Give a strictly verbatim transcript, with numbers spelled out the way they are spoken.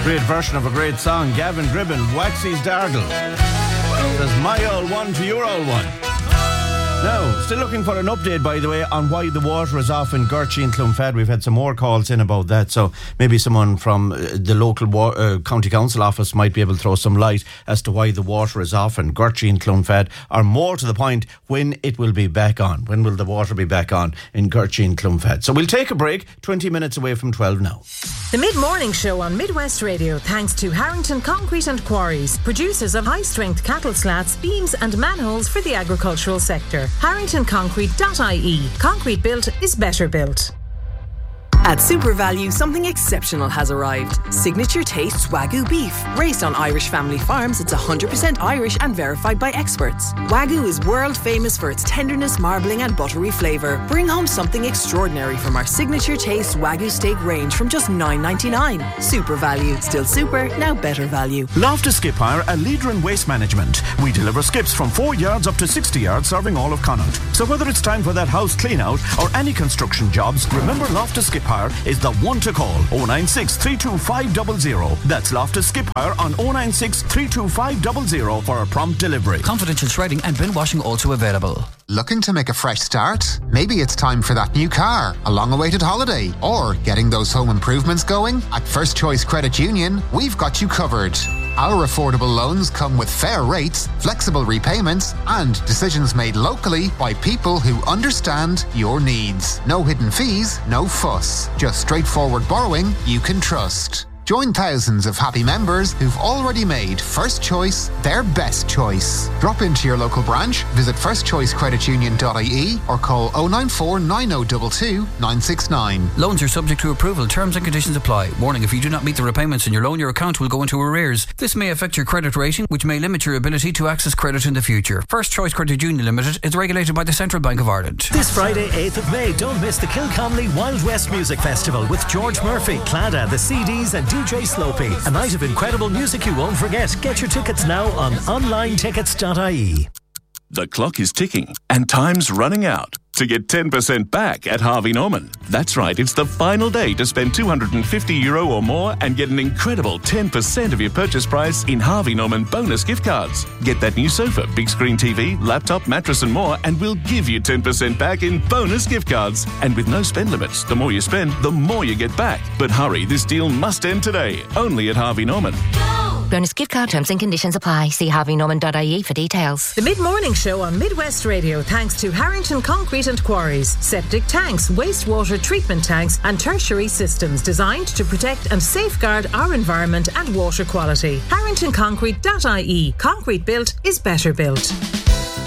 Great version of a great song. Gavin Gribben, Waxy's Dargle. Says my old one to your old one. Now, still looking for an update, by the way, on why the water is off in Gurchie and Clonfad. We've had some more calls in about that, so maybe someone from the local wa- uh, county council office might be able to throw some light as to why the water is off in Gurchie and Clonfad, or more to the point, when it will be back on. When will the water be back on in Gurchie and Clonfad? So we'll take a break, twenty minutes away from twelve now. The Mid-Morning Show on Midwest Radio, thanks to Harrington Concrete and Quarries, producers of high-strength cattle slats, beams and manholes for the agricultural sector. harrington concrete dot I E. Concrete built is better built. At SuperValu, something exceptional has arrived. Signature Taste Wagyu beef. Raised on Irish family farms, it's one hundred percent Irish and verified by experts. Wagyu is world famous for its tenderness, marbling and buttery flavour. Bring home something extraordinary from our Signature Taste Wagyu steak range from just nine ninety-nine. SuperValu. Still super, now better value. Loftus Skip Hire, a leader in waste management. We deliver skips from four yards up to sixty yards, serving all of Connaught. So whether it's time for that house clean out or any construction jobs, remember Loftus Skip Hire is the one to call. oh nine six, three two five zero zero. That's Loftus Skip Hire on oh nine six, three two five zero zero for a prompt delivery. Confidential shredding and bin washing also available. Looking to make a fresh start? Maybe it's time for that new car, a long-awaited holiday, or getting those home improvements going? At First Choice Credit Union, we've got you covered. Our affordable loans come with fair rates, flexible repayments, and decisions made locally by people who understand your needs. No hidden fees, no fuss. Just straightforward borrowing you can trust. Join thousands of happy members who've already made First Choice their best choice. Drop into your local branch, visit first choice credit union dot I E or call oh nine four, nine oh two two, nine six nine. Loans are subject to approval. Terms and conditions apply. Warning, if you do not meet the repayments in your loan, your account will go into arrears. This may affect your credit rating, which may limit your ability to access credit in the future. First Choice Credit Union Limited is regulated by the Central Bank of Ireland. This Friday, eighth of May, don't miss the Kilconnelly Wild West Music Festival with George Murphy, Clada, the C Ds and D J Slopey. A night of incredible music you won't forget. Get your tickets now on online tickets dot I E. The clock is ticking and time's running out to get ten percent back at Harvey Norman. That's right, it's the final day to spend two hundred fifty euro or more and get an incredible ten percent of your purchase price in Harvey Norman bonus gift cards. Get that new sofa, big screen T V, laptop, mattress and more, and we'll give you ten percent back in bonus gift cards. And with no spend limits, the more you spend, the more you get back. But hurry, this deal must end today, only at Harvey Norman. Bonus gift card terms and conditions apply. See harvey norman dot I E for details. The Mid-Morning Show on Midwest Radio, thanks to Harrington Concrete and Quarries. Septic tanks, wastewater treatment tanks and tertiary systems designed to protect and safeguard our environment and water quality. harrington concrete dot I E. Concrete built is better built.